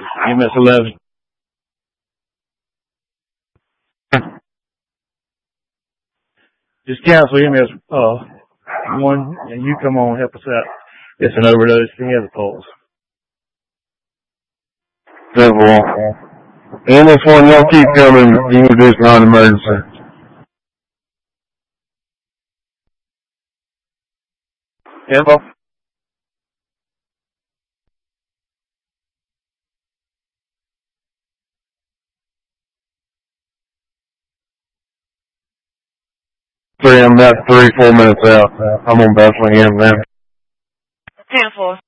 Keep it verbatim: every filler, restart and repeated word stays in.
M S eleven. Just cancel M S uh, one, and you come on and help us out. It's an overdose. He has a pulse. Simple. And this one, y'all keep coming. You can do non-emergency. Info. Three, I'm about three, four minutes out. I'm on Bethlehem now. ten four.